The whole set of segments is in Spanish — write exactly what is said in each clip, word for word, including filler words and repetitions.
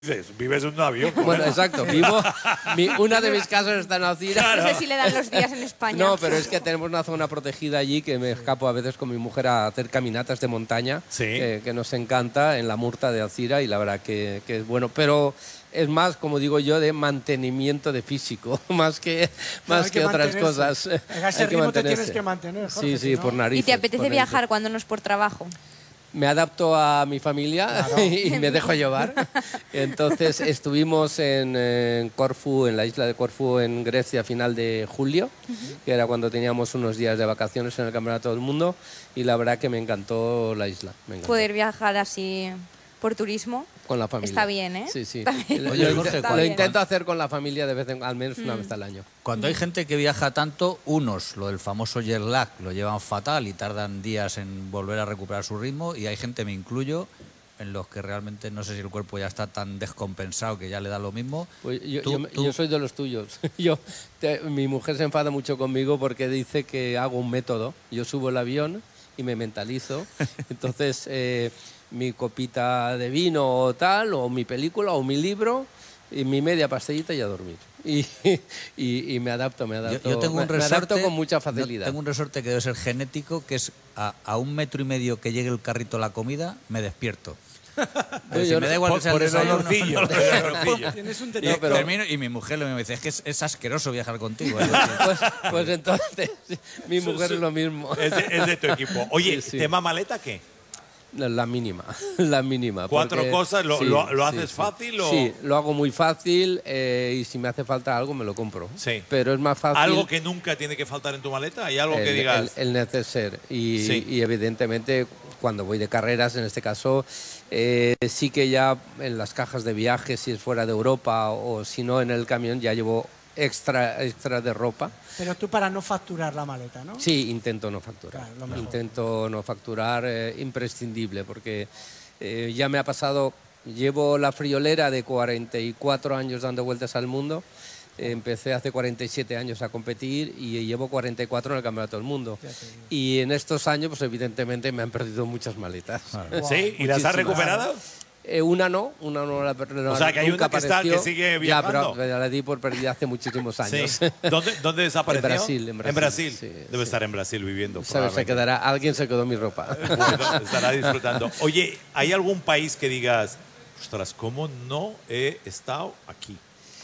Dices, vives en un avión. Bueno, exacto. Vivo, mi, una de mis casas está en Alcira. Claro. No sé si le dan los días en España. No, pero es que tenemos una zona protegida allí que me escapo a veces con mi mujer a hacer caminatas de montaña, sí. que, que nos encanta en la Murta de Alcira y la verdad que, que es bueno. Pero es más, como digo yo, de mantenimiento de físico, más que, más que, que otras cosas. En ese ritmo te tienes que mantener, Jorge, Sí, sí, si no... por narices. ¿Y te apetece por viajar cuando no es por trabajo? Me adapto a mi familia claro. y me dejo llevar. Entonces estuvimos en, en Corfú, en la isla de Corfú, en Grecia, a final de julio, uh-huh. que era cuando teníamos unos días de vacaciones en el Campeonato del Mundo, y la verdad que me encantó la isla. Me encantó. Poder viajar así por turismo. Con la familia. Está bien, ¿eh? Sí, sí. Bien. Oye, Jorge, lo intento hacer con la familia de vez en, al menos una mm. vez al año. Cuando hay gente que viaja tanto, unos, lo del famoso jet lag, lo llevan fatal y tardan días en volver a recuperar su ritmo, y hay gente, me incluyo, en los que realmente no sé si el cuerpo ya está tan descompensado que ya le da lo mismo. Pues yo, ¿Tú, yo, tú? yo soy de los tuyos. yo, te, mi mujer se enfada mucho conmigo porque dice que hago un método. Yo subo el avión y me mentalizo. Entonces... Eh, mi copita de vino o tal, o mi película, o mi libro, y mi media pastillita y a dormir. Y, y, y me adapto, me adapto. Yo, yo tengo un me, resorte, me adapto con mucha facilidad. Tengo un resorte que debe ser genético, que es a, a un metro y medio que llegue el carrito a la comida, me despierto. Pues si me da igual por, que sea por el olorcillo. No, no, no, Tienes un y, pero, termino, y mi mujer me dice, es que es, es asqueroso viajar contigo. ¿eh? pues, pues entonces, mi mujer es lo mismo. Es de, es de tu equipo. Oye, sí, sí. ¿tema maleta qué? La mínima, la mínima. ¿Cuatro porque, cosas? ¿Lo, sí, lo, lo sí, haces sí. fácil? O... Sí, lo hago muy fácil eh, y si me hace falta algo me lo compro. Sí. Pero es más fácil... ¿Algo que nunca tiene que faltar en tu maleta? ¿Hay algo el, que digas? El, el neceser. Y, sí. y evidentemente cuando voy de carreras, en este caso, eh, sí que ya en las cajas de viaje, si es fuera de Europa o si no en el camión, ya llevo extra, extra de ropa. Pero tú para no facturar la maleta, ¿no? Sí, intento no facturar. Claro, intento no facturar, eh, imprescindible, porque eh, ya me ha pasado, llevo la friolera de cuarenta y cuatro años dando vueltas al mundo. Eh, empecé hace cuarenta y siete años a competir y llevo cuarenta y cuatro en el Campeonato del Mundo. Y en estos años, pues evidentemente me han perdido muchas maletas. Wow. ¿Sí? ¿Y las has recuperado? Eh, una no, una no la perdí. O sea, que hay una que, está, que sigue viajando. Ya, pero la di por perdida hace muchísimos años. Sí. ¿Dónde, ¿Dónde desapareció? En Brasil. En Brasil, ¿En Brasil? Sí, Debe sí. estar en Brasil viviendo. ¿Sabes? Se quedará, alguien se quedó mi ropa. Estará disfrutando. Oye, ¿hay algún país que digas, ostras, cómo no he estado aquí?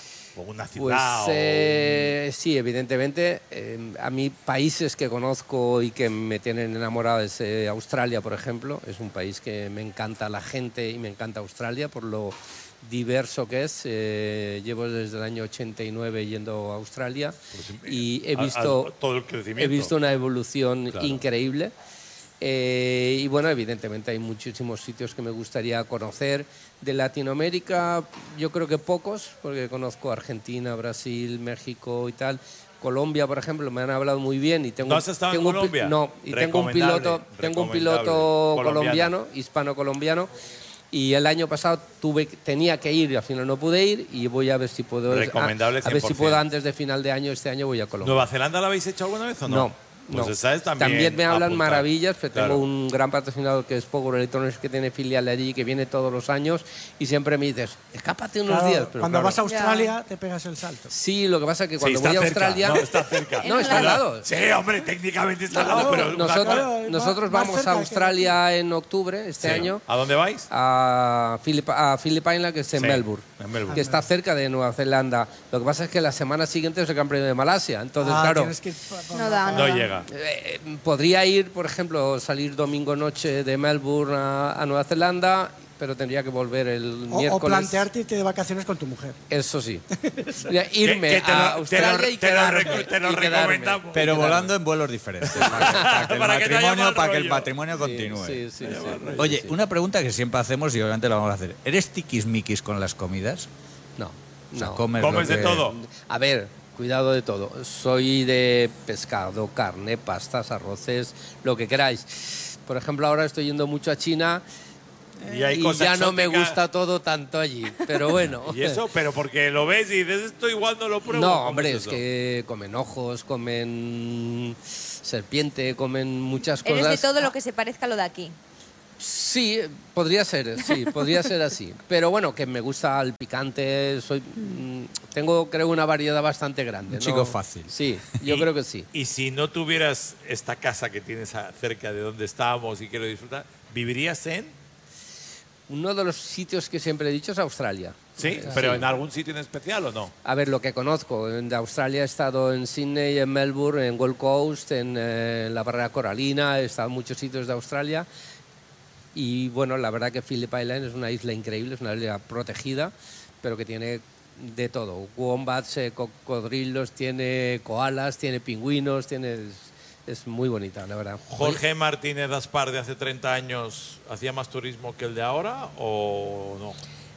O una ciudad. Pues eh, o un... sí, evidentemente. Eh, a mí países que conozco y que me tienen enamorado es eh, Australia, por ejemplo. Es un país que me encanta la gente y me encanta Australia por lo diverso que es. Eh, llevo desde el año ochenta y nueve yendo a Australia pues, y he visto, a, a todo el crecimiento. He visto una evolución claro. increíble. Eh, y bueno, evidentemente hay muchísimos sitios que me gustaría conocer. De Latinoamérica, yo creo que pocos, porque conozco Argentina, Brasil, México y tal. Colombia, por ejemplo, me han hablado muy bien y tengo. ¿No has estado tengo en Colombia? Un, no, y tengo un piloto, tengo un piloto colombiano, colombiano hispano-colombiano. Y el año pasado tuve, tenía que ir y al final no pude ir y voy a ver si puedo. Recomendable a, a ver si puedo antes de final de año, este año voy a Colombia. ¿Nueva Zelanda la habéis hecho alguna vez o no? No. Pues no. esa es también, también me hablan apuntar. maravillas, pero claro. tengo un gran patrocinador que es Power Electronics, que tiene filial allí, que viene todos los años y siempre me dices, escápate unos claro, días. Pero cuando claro. vas a Australia te pegas el salto. Sí, lo que pasa es que cuando sí, voy a cerca. Australia... No, está cerca. No, está al lado. Sí, hombre, técnicamente está al no, lado, pero... Nosotros, claro, nosotros más, vamos más a Australia que... en octubre, este sí. año. ¿A dónde vais? A Phillip, a Phillip Island, que es en, sí, Melbourne, en Melbourne, que está cerca de Nueva Zelanda. Lo que pasa es que la semana siguiente es el Gran Premio de Malasia. Entonces, ah, claro... Que... No da, no, no da. llega. Eh, podría ir, por ejemplo, salir domingo noche de Melbourne a, a Nueva Zelanda, pero tendría que volver el o, miércoles. O plantearte irte de vacaciones con tu mujer. Eso sí. Irme que, que te a lo, Australia te lo, y quedarme. Te lo, te lo y recomendamos. Pero volando en vuelos diferentes. Para que, para que, el, para matrimonio, que, para que el matrimonio continúe. Sí, sí, sí, sí, Oye, sí. una pregunta que siempre hacemos y obviamente la vamos a hacer. ¿Eres tiquismiquis con las comidas? No. O sea, no. comes, ¿Comes lo que... de todo? A ver, cuidado de todo. Soy de pescado, carne, pastas, arroces, lo que queráis. Por ejemplo, ahora estoy yendo mucho a China y, hay y cosas ya no me exóticas. Gusta todo tanto allí. Pero bueno. ¿Y eso? ¿Pero porque lo ves y dices esto igual no lo pruebo? No, hombre, es eso? que comen ojos, comen serpiente, comen muchas cosas. Eres de todo lo que se parezca a lo de aquí. Sí, podría ser, sí, podría ser así. Pero bueno, que me gusta el picante, soy, mm, tengo creo una variedad bastante grande. Un ¿no? chico fácil. Sí, yo Y- creo que sí. Y si no tuvieras esta casa que tienes a- cerca de donde estábamos y quiero disfrutar, ¿vivirías en? Uno de los sitios que siempre he dicho es Australia. Sí, pero ¿en algún sitio en especial o no? A ver, lo que conozco. En Australia he estado en Sydney, en Melbourne, en Gold Coast, en, eh, en la Barrera Coralina, he estado en muchos sitios de Australia. Y bueno, la verdad que Phillip Island es una isla increíble, es una isla protegida, pero que tiene de todo. Wombats, eh, cocodrilos, tiene koalas, tiene pingüinos, tiene... Es, es muy bonita, la verdad. ¿Jorge Martínez Aspar de hace treinta años hacía más turismo que el de ahora o no?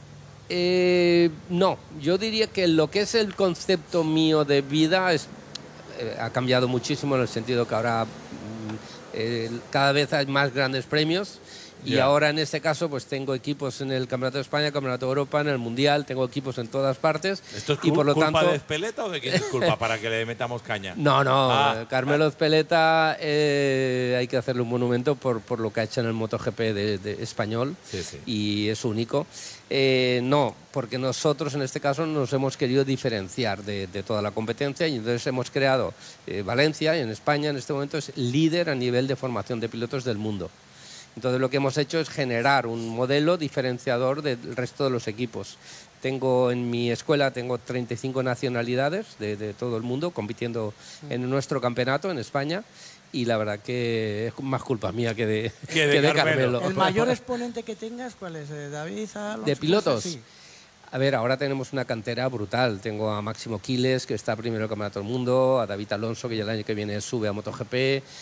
Eh, no, yo diría que lo que es el concepto mío de vida es, eh, ha cambiado muchísimo en el sentido que ahora mm, eh, cada vez hay más grandes premios y Ya. ahora en este caso pues tengo equipos en el Campeonato de España, Campeonato de Europa, en el Mundial, tengo equipos en todas partes. ¿Esto es y por lo culpa tanto de Ezpeleta o de quién es culpa para que le metamos caña? no, no, Ah, eh, Carmelo Ezpeleta eh, hay que hacerle un monumento por, por lo que ha hecho en el MotoGP de, de español Sí, sí. y es único. Eh, no, porque nosotros en este caso nos hemos querido diferenciar de, de toda la competencia y entonces hemos creado eh, Valencia, y en España en este momento es líder a nivel de formación de pilotos del mundo. Entonces lo que hemos hecho es generar un modelo diferenciador del resto de los equipos. Tengo en mi escuela tengo treinta y cinco nacionalidades de, de todo el mundo compitiendo en nuestro campeonato en España y la verdad que es más culpa mía que de, Que de Carmelo. ¿El mayor exponente que tengas cuál es? Eh, ¿David Alonso? ¿De pilotos? Sí. A ver, ahora tenemos una cantera brutal. Tengo a Máximo Quiles, que está primero en el Campeonato del Mundo, a David Alonso, que ya el año que viene sube a MotoGP,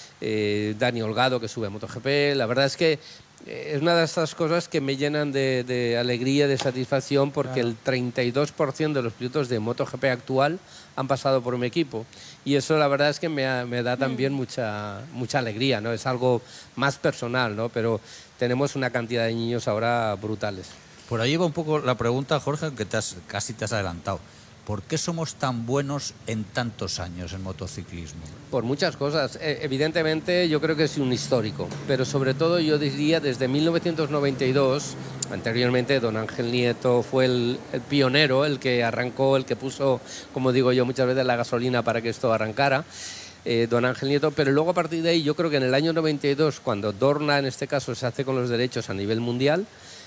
eh, Dani Holgado, que sube a MotoGP. La verdad es que eh, es una de estas cosas que me llenan de, de alegría, de satisfacción, porque Claro. el treinta y dos por ciento de los pilotos de MotoGP actual han pasado por mi equipo. Y eso la verdad es que me, ha- me da también mucha, mucha alegría, ¿no? Es algo más personal, ¿no? Pero tenemos una cantidad de niños ahora brutales. Por ahí va un poco la pregunta, Jorge, que te has- casi te has adelantado. ¿Por qué somos tan buenos en tantos años en motociclismo? Por muchas cosas. Eh, evidentemente yo creo que es un histórico, pero sobre todo yo diría desde mil novecientos noventa y dos, anteriormente don Ángel Nieto fue el, el pionero, el que arrancó, el que puso, como digo yo muchas veces, la gasolina para que esto arrancara. Eh, don Ángel Nieto, pero luego a partir de ahí yo creo que en el año noventa y dos, cuando Dorna en este caso se hace con los derechos a nivel mundial,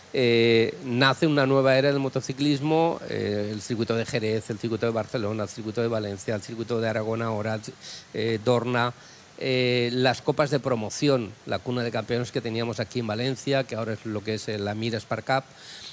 Eh, nace una nueva era del motociclismo, eh, el circuito de Jerez, el circuito de Barcelona, el circuito de Valencia, el circuito de Aragón ahora, eh, Dorna, eh, las copas de promoción, la cuna de campeones que teníamos aquí en Valencia, que ahora es lo que es eh, la Mira Spark Cup,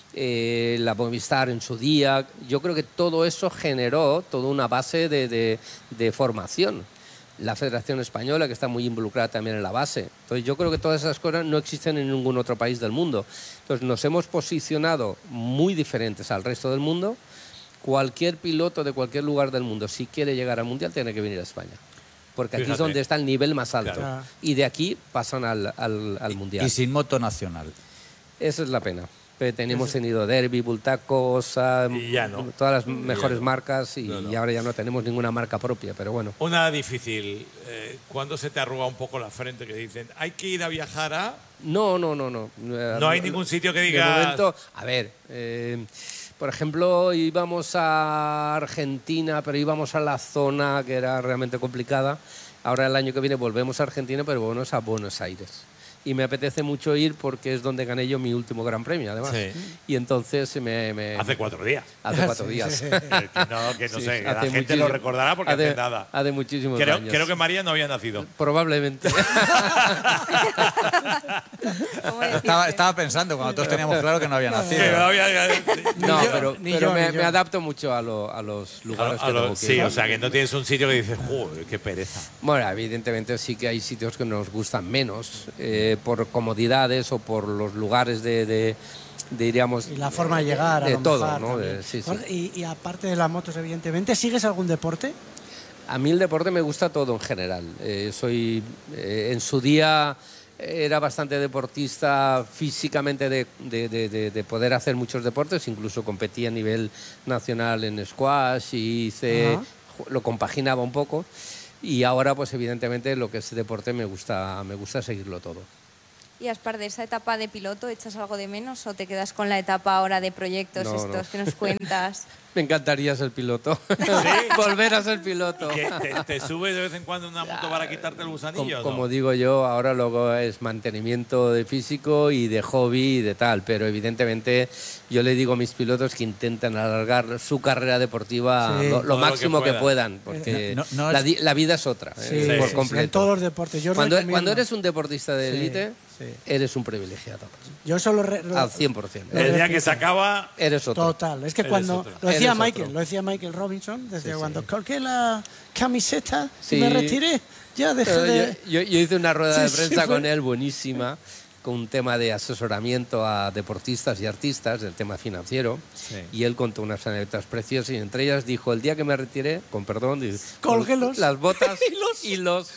eh, la Movistar en su día. Yo creo que todo eso generó toda una base de, de, de formación. La Federación Española, que está muy involucrada también en la base. Entonces yo creo que todas esas cosas no existen en ningún otro país del mundo. Entonces nos hemos posicionado muy diferentes al resto del mundo. Cualquier piloto de cualquier lugar del mundo, si quiere llegar al Mundial, tiene que venir a España. Porque aquí es Fíjate. donde está el nivel más alto. Claro. Y de aquí pasan al, al, al Mundial. Y sin moto nacional. Esa es la pena. Pero tenemos tenido Derby, Bultaco, Osa, Y ya no. todas las Y mejores ya no. marcas y, No, no. y ahora ya no tenemos ninguna marca propia, pero bueno. Una difícil. Eh, ¿Cuándo se te arruga un poco la frente que dicen, hay que ir a viajar a...? No, no, no, no. No hay ningún sitio que De digas... momento, a ver, eh, por ejemplo, íbamos a Argentina, pero íbamos a la zona que era realmente complicada. Ahora el año que viene volvemos a Argentina, pero volvemos a Buenos Aires. Y me apetece mucho ir porque es donde gané yo mi último gran premio, además. Sí. Y entonces me... me- Hace cuatro días. Hace cuatro Sí, días. sí. Eh, que no, que no Sí, sé, que la hace gente lo muchísimo- recordará porque hace, hace, nada. hace muchísimos Creo, años. creo que María no había nacido. Probablemente. ¿Cómo decirte? Estaba, estaba pensando, cuando todos teníamos claro que no había nacido. Que no había- No, yo, pero, ni pero yo, me, ni yo. me adapto mucho a, lo- a los A lugares lo- a que lo- tengo que sí, ir. o sea, que no tienes un sitio que dices, joder, qué pereza. Bueno, evidentemente sí que hay sitios que nos gustan menos, eh, por comodidades o por los lugares de, de, de, diríamos... Y la forma de llegar, a de lo todo, mejor ¿no? también. De- sí, sí. Jorge, Y, y aparte de las motos, evidentemente, ¿sigues algún deporte? A mí el deporte me gusta todo en general. Eh, soy, eh, en su día era bastante deportista físicamente de, de- de- de- de poder hacer muchos deportes, incluso competí a nivel nacional en squash y hice, Ajá. lo compaginaba un poco. Y ahora, pues evidentemente, lo que es deporte me gusta, me gusta seguirlo todo. Y Aspar, de esa etapa de piloto, ¿echas algo de menos o te quedas con la etapa ahora de proyectos No, estos no. que nos cuentas? Me encantaría ser piloto. Volver a ser piloto. ¿Que te, te subes de vez en cuando en una moto para quitarte el gusanillo? Como, o no? como digo yo, ahora luego es mantenimiento de físico y de hobby y de tal, pero evidentemente yo le digo a mis pilotos que intenten alargar su carrera deportiva Sí. lo, Todo lo lo que máximo que puedan. puedan, porque No, no la, es- di- la vida es otra, Sí, eh, sí, por sí, completo. En todos los deportes. Yo Cuando, recomiendo- cuando eres un deportista de Sí, élite, sí. eres un privilegiado, Yo solo... re- al cien por ciento. El día que se acaba, Eres otro. Total, es que Eres cuando otro. lo decía Eres Michael, otro. lo decía Michael Robinson, desde Sí, sí. cuando colgué la camiseta Sí. y me retiré, ya dejé Pero de... yo, yo- yo hice una rueda de Sí, prensa sí, con fue- él buenísima, con un tema de asesoramiento a deportistas y artistas, del tema financiero, Sí. y él contó unas anécdotas preciosas y entre ellas dijo, el día que me retiré, con perdón, dice, Colguélos. las botas y los...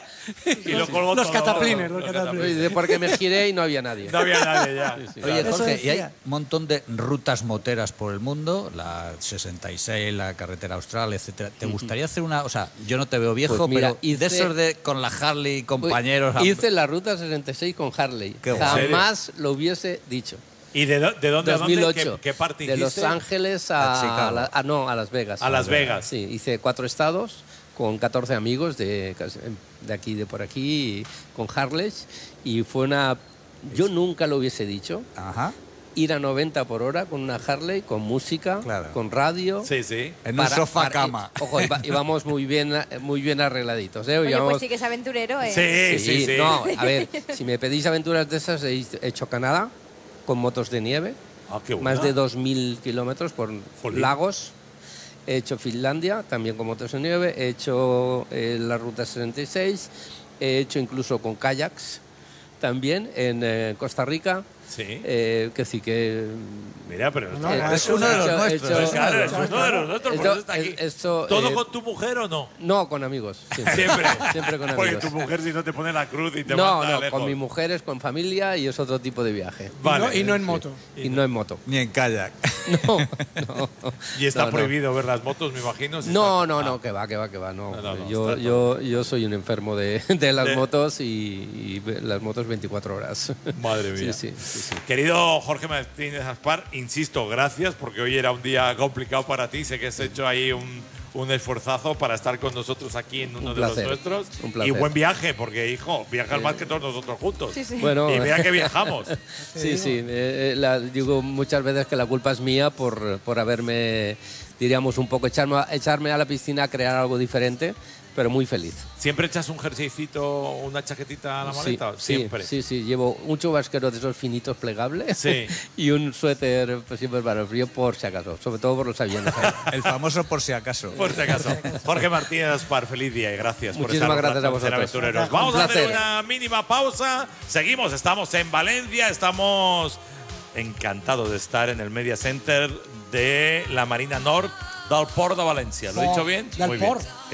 y lo colgó Los todo. cataplines, los cataplines. Dice, porque me giré y no había nadie. No había nadie ya. sí. Oye, Eso Jorge, y hay decía. un montón de rutas moteras por el mundo, la sesenta y seis, la carretera austral, etcétera. ¿Te gustaría hacer una, o sea, yo no te veo viejo, Pues mira, pero hice- de esos de con la Harley y compañeros? Hice la ruta sesenta y seis con Harley. Qué guay. Jamás lo hubiese dicho. ¿Y de, do- de dónde a dónde? dos mil ocho. ¿Qué, qué parte de Los hiciste? Ángeles A a, Chicago. a la- a- no, a Las Vegas. A Las Vegas. Sí, hice cuatro estados con catorce amigos de, de aquí, de por aquí, con Harley. Y fue una... Yo nunca lo hubiese dicho. Ajá. Ir a noventa por hora con una Harley, con música, Claro. con radio. Sí, sí. En un para- sofá para- cama. y- ojo, iba- íbamos muy bien, muy bien arregladitos. ¿eh? Oye, Íbamos- pues sí que es aventurero, ¿eh? Sí, sí, sí. No, a ver, si me pedís aventuras de esas, he hecho Canadá con motos de nieve. Ah, qué buena. Más de dos mil kilómetros por Jolín. lagos. He hecho Finlandia, también con motos de nieve. He hecho eh, la Ruta sesenta y seis. He hecho incluso con kayaks también en eh, Costa Rica. Sí. Eh, que sí que... Mira, pero... No, eh, no, es uno de los he hecho- nuestros. he Pues hecho- claro, es uno de los nuestros, por Esto- eso está aquí. es- esto, ¿Todo eh, con tu mujer o no? No, con amigos. Siempre, Siempre. Siempre con Porque amigos. tu mujer si no te pone la cruz y te No, manda no, lejos. con mi mujer es con familia y es otro tipo de viaje. Y Vale. no- y no en moto. Y no en moto. Ni en kayak. No, no. Y está No, no. prohibido ver las motos, me imagino. si No, está- no, Ah. no, que va, que va, que va. No. No, no, no, yo, está yo, yo soy un enfermo de, de las De- motos y, y las motos veinticuatro horas. Madre mía. Sí, sí, sí, sí. Querido Jorge Martínez Aspar, insisto, gracias, porque hoy era un día complicado para ti. Sé que has hecho ahí un, un esforzazo para estar con nosotros aquí en uno Un de placer, los nuestros. un placer. Y buen viaje, porque, hijo, viajas más que todos nosotros juntos. Sí, sí. Bueno, Y mira que viajamos. sí, sí. eh, eh, la- digo muchas veces que la culpa es mía por, por haberme, diríamos, un poco echarme, a- echarme a la piscina a crear algo diferente, pero muy feliz. ¿Siempre echas un jerseycito, una chaquetita a la Sí, maleta? sí, Siempre. sí, sí. Llevo un chubasquero de esos finitos plegables Sí. y un suéter pues, siempre para el frío por si acaso, sobre todo por los aviones. El famoso por si acaso. Por si acaso. Jorge Martínez Aspar, feliz día y gracias Muchísimas por estar gracias a con Ser vosotros. Aventureros. Un Vamos a hacer placer. una mínima pausa. Seguimos, estamos en Valencia, estamos encantados de estar en el Media Center de la Marina Nord del Port de Valencia. ¿Lo he Oh, dicho bien? del Muy bien. Port.